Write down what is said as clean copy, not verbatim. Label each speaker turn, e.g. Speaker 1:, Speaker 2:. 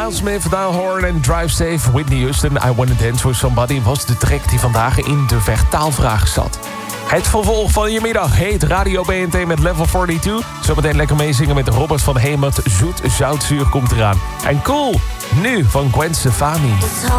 Speaker 1: Miles Smith, Down Horn en Drive Safe. Whitney Houston, I Wanna Dance With Somebody... was de track die vandaag in de vertaalvraag zat. Het vervolg van je middag heet Radio BNT met Level 42. Zometeen lekker meezingen met Robert van Hemert. Zoet, zout, zuur komt eraan. En Cool, nu van Gwen Stefani.